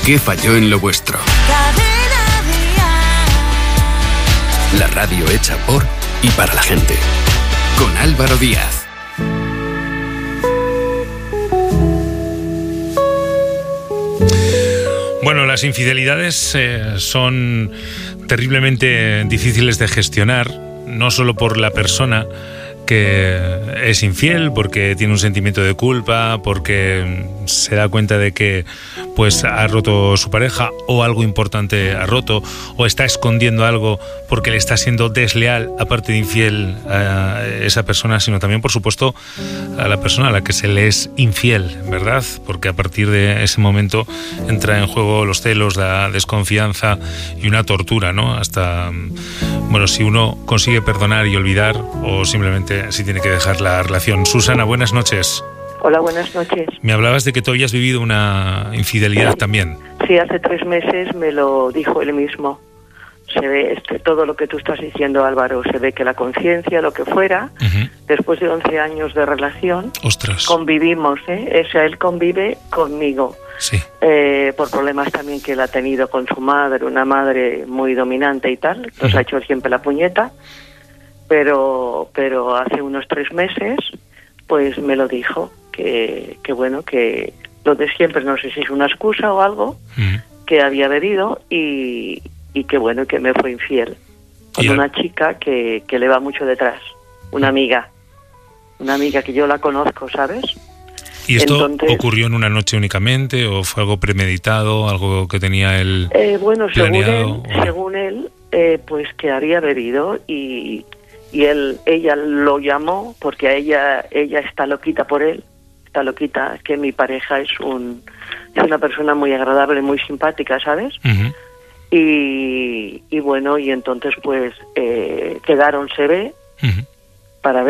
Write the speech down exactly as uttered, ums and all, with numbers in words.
¿Qué falló en lo vuestro? La radio hecha por y para la gente. Con Álvaro Díaz. Bueno, las infidelidades eh, son terriblemente difíciles de gestionar, no solo por la persona que es infiel, porque tiene un sentimiento de culpa, porque se da cuenta de que pues ha roto su pareja o algo importante ha roto, o está escondiendo algo porque le está siendo desleal, aparte de infiel a esa persona, sino también, por supuesto, a la persona a la que se le es infiel, ¿verdad? Porque a partir de ese momento entra en juego los celos, la desconfianza y una tortura, ¿no? Hasta, bueno, si uno consigue perdonar y olvidar, o simplemente si tiene que dejar la relación. Susana, buenas noches. Hola, buenas noches. Me hablabas de que tú habías vivido una infidelidad también. Sí, hace tres meses me lo dijo él mismo. Se ve este, todo lo que tú estás diciendo, Álvaro, se ve que la conciencia, lo que fuera, uh-huh. después de once años de relación, Ostras. convivimos, ¿eh? O sea, él convive conmigo. Sí. Eh, por problemas también que él ha tenido con su madre, una madre muy dominante y tal, nos uh-huh. ha hecho siempre la puñeta. Pero pero hace unos tres meses pues me lo dijo, que, que bueno, que lo de siempre, no sé si es una excusa o algo, mm. que había bebido y, y que bueno, que me fue infiel con una chica que, que le va mucho detrás, una amiga, una amiga que yo la conozco, ¿sabes? ¿Y esto Entonces, ocurrió en una noche únicamente o fue algo premeditado, algo que tenía él eh, bueno, planeado? Según él, según él eh, pues que había bebido y... Y él, ella lo llamó porque a ella, ella está loquita por él, está loquita, que mi pareja es un, es una persona muy agradable, muy simpática, ¿sabes? Uh-huh. Y, y bueno, y entonces pues eh, quedaron, se ve, uh-huh. para ver